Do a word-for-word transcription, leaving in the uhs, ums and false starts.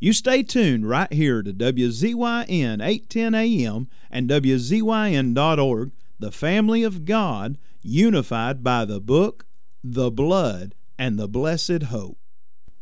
You stay tuned right here to W Z Y N eight ten A M and W Z Y N dot org, the family of God, unified by the book, the blood, and the blessed hope.